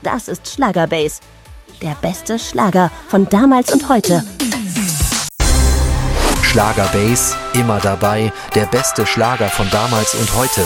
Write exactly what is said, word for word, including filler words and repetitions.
Das ist Schlagerbase. Der beste Schlager von damals und heute. Schlagerbase, immer dabei, der beste Schlager von damals und heute.